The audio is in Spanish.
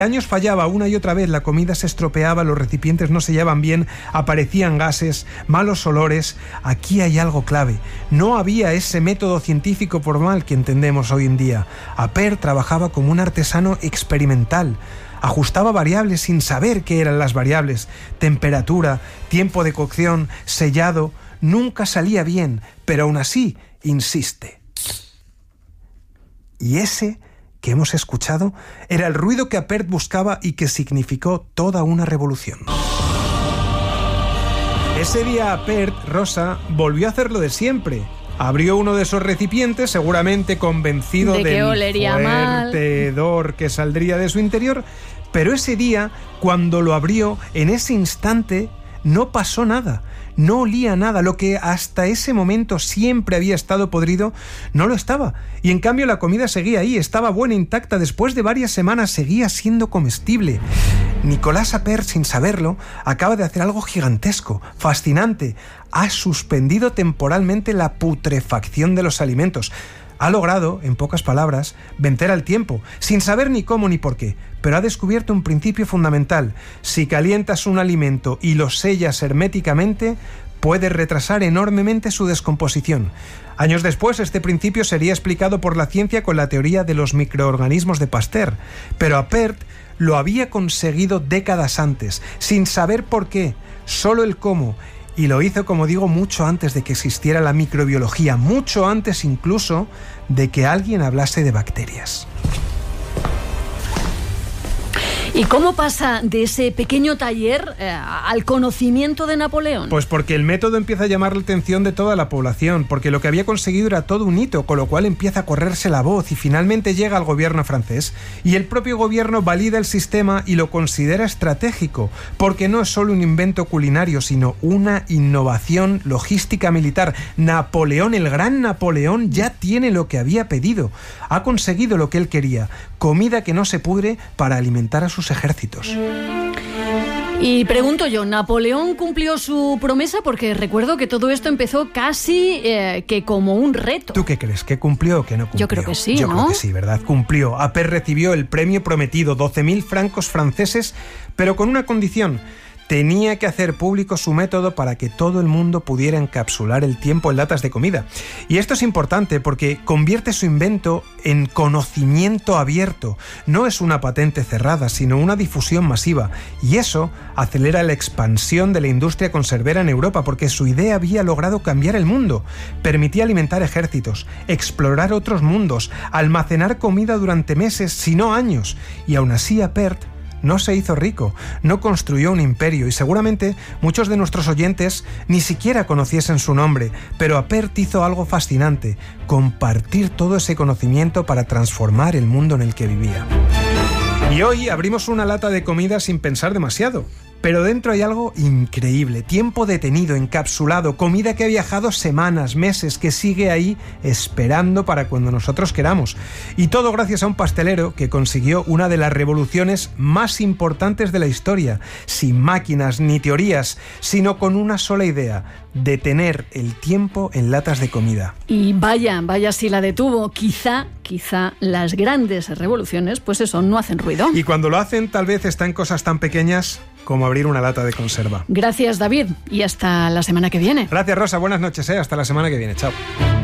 años fallaba una y otra vez, la comida se estropeaba, los recipientes no sellaban bien, aparecían gases, malos olores. Aquí hay algo clave. No había ese método científico formal que entendemos hoy en día. Appert trabajaba como un artesano experimental. Ajustaba variables sin saber qué eran las variables. Temperatura, tiempo de cocción, sellado. Nunca salía bien, pero aún así insiste. Y ese que hemos escuchado era el ruido que Appert buscaba y que significó toda una revolución. Ese día Appert, Rosa, volvió a hacer lo de siempre. Abrió uno de esos recipientes, seguramente convencido del fuerte hedor que saldría de su interior, pero ese día, cuando lo abrió, en ese instante no pasó nada. No olía nada. Lo que hasta ese momento siempre había estado podrido, no lo estaba. Y en cambio la comida seguía ahí, estaba buena, intacta. Después de varias semanas seguía siendo comestible. Nicolas Appert, sin saberlo, acaba de hacer algo gigantesco, fascinante. Ha suspendido temporalmente la putrefacción de los alimentos. Ha logrado, en pocas palabras, vencer al tiempo, sin saber ni cómo ni por qué, pero ha descubierto un principio fundamental. Si calientas un alimento y lo sellas herméticamente, puedes retrasar enormemente su descomposición. Años después, este principio sería explicado por la ciencia con la teoría de los microorganismos de Pasteur, pero Appert lo había conseguido décadas antes, sin saber por qué, solo el cómo. Y lo hizo, como digo, mucho antes de que existiera la microbiología, mucho antes incluso de que alguien hablase de bacterias. ¿Y cómo pasa de ese pequeño taller al conocimiento de Napoleón? Pues porque el método empieza a llamar la atención de toda la población, porque lo que había conseguido era todo un hito, con lo cual empieza a correrse la voz y finalmente llega al gobierno francés. Y el propio gobierno valida el sistema y lo considera estratégico, porque no es solo un invento culinario, sino una innovación logística militar. Napoleón, el gran Napoleón, ya tiene lo que había pedido. Ha conseguido lo que él quería: comida que no se pudre para alimentar a sus ejércitos. Y pregunto yo, ¿Napoleón cumplió su promesa? Porque recuerdo que todo esto empezó casi que como un reto. ¿Tú qué crees? ¿Que cumplió o que no cumplió? Yo creo que sí, Yo ¿no? creo que sí, ¿verdad? Cumplió. Appert recibió el premio prometido, 12.000 francos franceses, pero con una condición: tenía que hacer público su método para que todo el mundo pudiera encapsular el tiempo en latas de comida. Y esto es importante porque convierte su invento en conocimiento abierto. No es una patente cerrada, sino una difusión masiva. Y eso acelera la expansión de la industria conservera en Europa, porque su idea había logrado cambiar el mundo. Permitía alimentar ejércitos, explorar otros mundos, almacenar comida durante meses, si no años. Y aún así Appert no se hizo rico, no construyó un imperio y seguramente muchos de nuestros oyentes ni siquiera conociesen su nombre, pero Appert hizo algo fascinante: compartir todo ese conocimiento para transformar el mundo en el que vivía. Y hoy abrimos una lata de comida sin pensar demasiado. Pero dentro hay algo increíble: tiempo detenido, encapsulado, comida que ha viajado semanas, meses, que sigue ahí esperando para cuando nosotros queramos. Y todo gracias a un pastelero que consiguió una de las revoluciones más importantes de la historia, sin máquinas ni teorías, sino con una sola idea: detener el tiempo en latas de comida. Y vaya si la detuvo. Quizá las grandes revoluciones, pues eso, no hacen ruido. Y cuando lo hacen, tal vez está en cosas tan pequeñas como abrir una lata de conserva. Gracias, David, y hasta la semana que viene. Gracias, Rosa, buenas noches, hasta la semana que viene, chao.